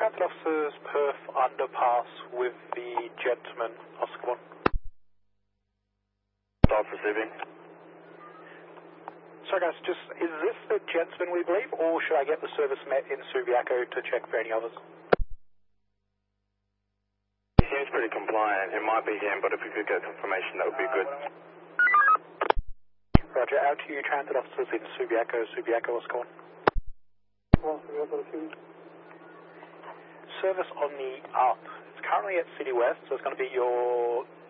transit officers, Perth underpass with the gentleman. Oscar 1. Stop receiving. Sorry guys, just, is this the gentleman we believe, or should I get the service met in Subiaco to check for any others? He seems pretty compliant. It might be him, but if we could get confirmation, that would be good. Roger, out to you transit officers in Subiaco. Subiaco, what's going on? Service on the up. It's currently at City West, so it's going to be your